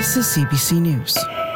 This is CBC News.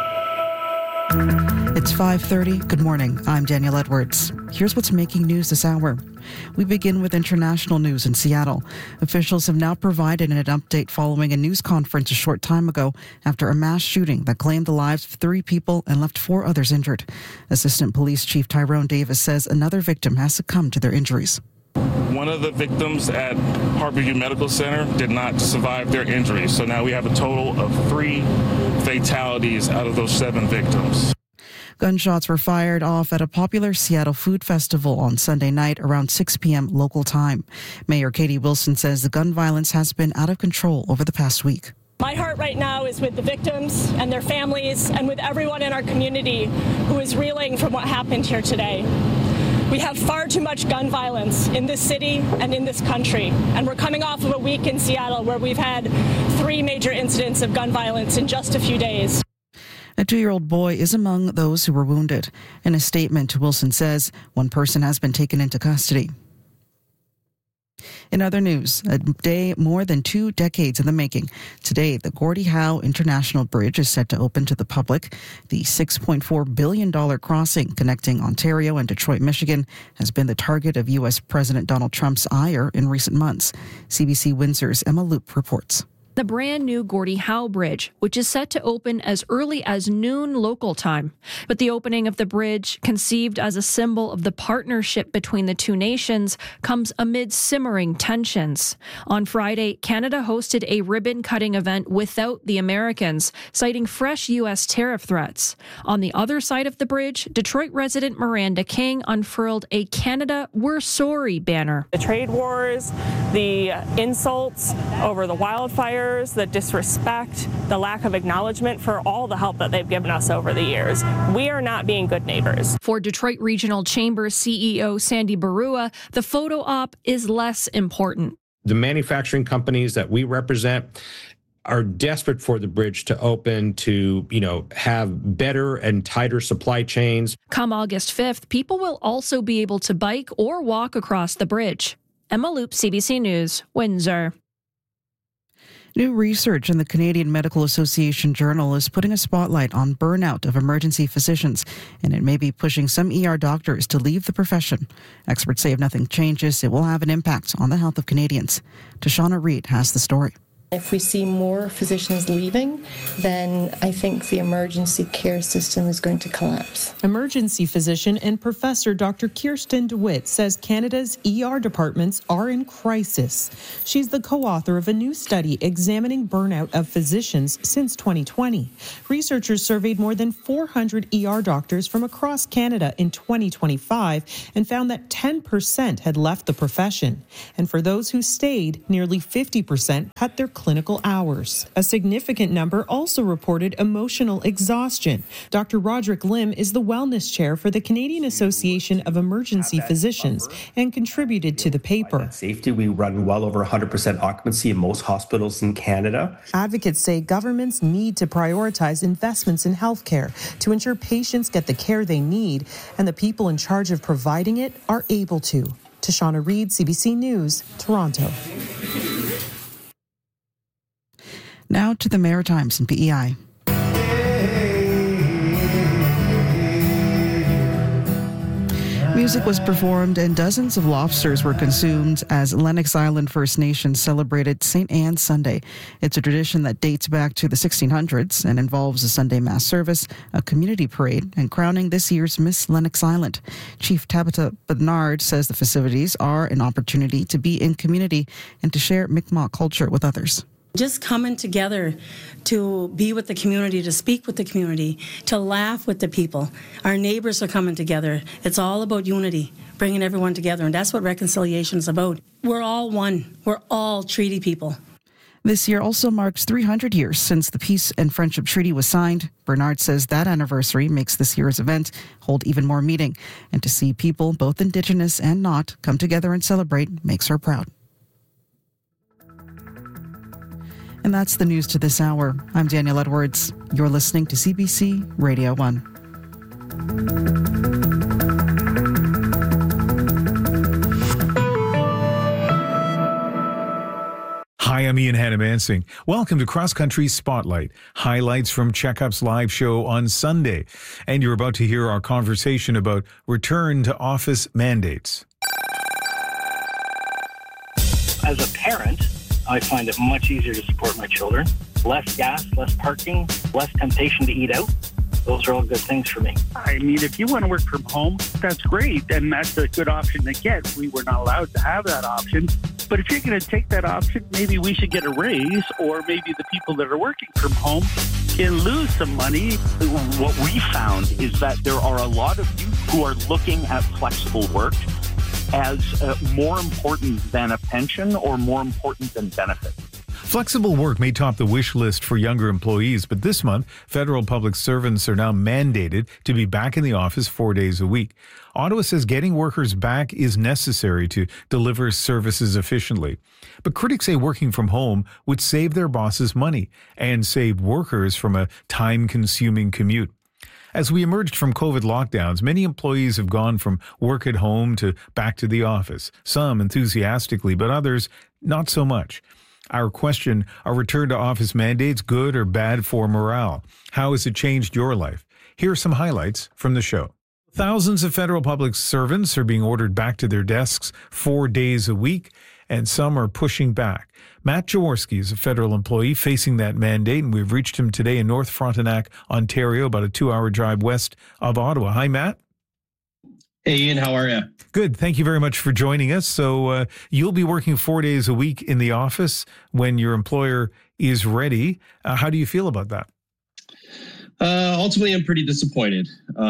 It's 5:30. Good morning. I'm Danielle Edwards. Here's what's making news this hour. We begin with international news in Seattle. Officials have now provided an update following a news conference a short time ago after a mass shooting that claimed the lives of 3 people and left 4 others injured. Assistant Police Chief Tyrone Davis says another victim has succumbed to their injuries. One of the victims at Harborview Medical Center did not survive their injuries. So now we have a total of 3 fatalities out of those 7 victims. Gunshots were fired off at a popular Seattle food festival on Sunday night around 6 p.m. local time. Mayor Katie Wilson says the gun violence has been out of control over the past week. My heart right now is with the victims and their families and with everyone in our community who is reeling from what happened here today. We have far too much gun violence in this city and in this country, and we're coming off of a week in Seattle where we've had 3 major incidents of gun violence in just a few days. A 2-year-old boy is among those who were wounded. In a statement, Wilson says 1 person has been taken into custody. In other news, a day more than 2 decades in the making. Today, the Gordie Howe International Bridge is set to open to the public. The $6.4 billion crossing connecting Ontario and Detroit, Michigan, has been the target of U.S. President Donald Trump's ire in recent months. CBC Windsor's Emma Loop reports. The brand new Gordie Howe Bridge, which is set to open as early as noon local time. But the opening of the bridge, conceived as a symbol of the partnership between the 2 nations, comes amid simmering tensions. On Friday, Canada hosted a ribbon-cutting event without the Americans, citing fresh U.S. tariff threats. On the other side of the bridge, Detroit resident Miranda King unfurled a Canada We're Sorry banner. The trade wars, the insults over the wildfires, the disrespect, the lack of acknowledgement for all the help that they've given us over the years. We are not being good neighbors. For Detroit Regional Chamber CEO Sandy Barua, the photo op is less important. The manufacturing companies that we represent are desperate for the bridge to open, to, have better and tighter supply chains. Come August 5th, people will also be able to bike or walk across the bridge. Emma Loop, CBC News, Windsor. New research in the Canadian Medical Association Journal is putting a spotlight on burnout of emergency physicians, and it may be pushing some ER doctors to leave the profession. Experts say if nothing changes, it will have an impact on the health of Canadians. Tashana Reid has the story. If we see more physicians leaving, then I think the emergency care system is going to collapse. Emergency physician and professor Dr. Kirsten DeWitt says Canada's ER departments are in crisis. She's the co-author of a new study examining burnout of physicians since 2020. Researchers surveyed more than 400 ER doctors from across Canada in 2025 and found that 10% had left the profession. And for those who stayed, nearly 50% cut their clinical hours. A significant number also reported emotional exhaustion. Dr. Roderick Lim is the wellness chair for the Canadian Association of Emergency Physicians and contributed to the paper. Safety, we run well over 100% occupancy in most hospitals in Canada. Advocates say governments need to prioritize investments in healthcare to ensure patients get the care they need and the people in charge of providing it are able to. Tashana Reid, CBC News, Toronto. Now to the Maritimes and PEI. Music was performed and dozens of lobsters were consumed as Lennox Island First Nation celebrated St. Anne's Sunday. It's a tradition that dates back to the 1600s and involves a Sunday Mass service, a community parade, and crowning this year's Miss Lennox Island. Chief Tabitha Bernard says the festivities are an opportunity to be in community and to share Mi'kmaq culture with others. Just coming together to be with the community, to speak with the community, to laugh with the people. Our neighbors are coming together. It's all about unity, bringing everyone together, and that's what reconciliation is about. We're all one. We're all treaty people. This year also marks 300 years since the Peace and Friendship Treaty was signed. Bernard says that anniversary makes this year's event hold even more meaning, and to see people, both Indigenous and not, come together and celebrate makes her proud. And that's the news to this hour. I'm Danielle Edwards. You're listening to CBC Radio 1. I'm Ian Hannah-Mansing. Welcome to Cross Country Spotlight, highlights from Checkup's live show on Sunday. And you're about to hear our conversation about return to office mandates. As a parent, I find it much easier to support my children. Less gas, less parking, less temptation to eat out. Those are all good things for me. I mean, if you want to work from home, that's great, and that's a good option to get. We were not allowed to have that option. But if you're going to take that option, maybe we should get a raise, or maybe the people that are working from home can lose some money. What we found is that there are a lot of youth who are looking at flexible work as more important than a pension or more important than benefits. Flexible work may top the wish list for younger employees, but this month, federal public servants are now mandated to be back in the office 4 days a week. Ottawa says getting workers back is necessary to deliver services efficiently. But critics say working from home would save their bosses money and save workers from a time-consuming commute. As we emerged from COVID lockdowns, many employees have gone from work at home to back to the office, some enthusiastically, but others not so much. Our question, are return to office mandates good or bad for morale? How has it changed your life? Here are some highlights from the show. Thousands of federal public servants are being ordered back to their desks 4 days a week, and some are pushing back. Matt Jaworski is a federal employee facing that mandate, and we've reached him today in North Frontenac, Ontario, about a 2-hour drive west of Ottawa. Hi, Matt. Hey, Ian, how are you? Good. Thank you very much for joining us. So you'll be working 4 days a week in the office when your employer is ready. How do you feel about that? Ultimately, I'm pretty disappointed.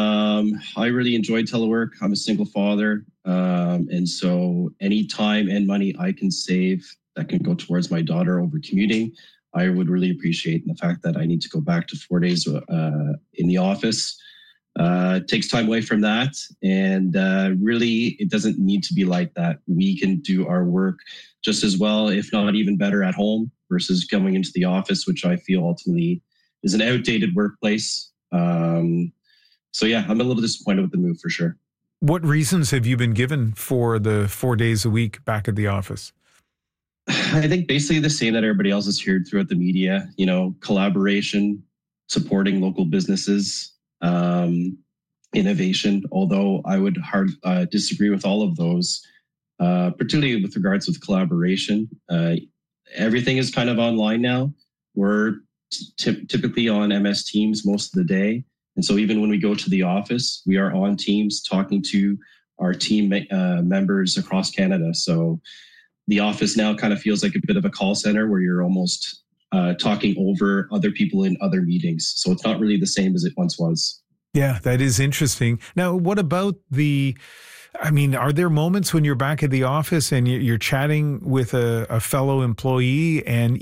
I really enjoy telework. I'm a single father. And so any time and money I can save that can go towards my daughter over commuting, I would really appreciate. And the fact that I need to go back to 4 days in the office takes time away from that. And really, it doesn't need to be like that. We can do our work just as well, if not even better, at home versus going into the office, which I feel ultimately is an outdated workplace. So yeah, I'm a little disappointed with the move for sure. What reasons have you been given for the 4 days a week back at the office? I think basically the same that everybody else has heard throughout the media, collaboration, supporting local businesses, innovation, although I would disagree with all of those, particularly with regards with collaboration. Everything is kind of online now. We're typically on MS Teams most of the day. And so even when we go to the office, we are on Teams talking to our team members across Canada. So the office now kind of feels like a bit of a call center where you're almost talking over other people in other meetings. So it's not really the same as it once was. Yeah, that is interesting. Now, what about are there moments when you're back at the office and you're chatting with a fellow employee and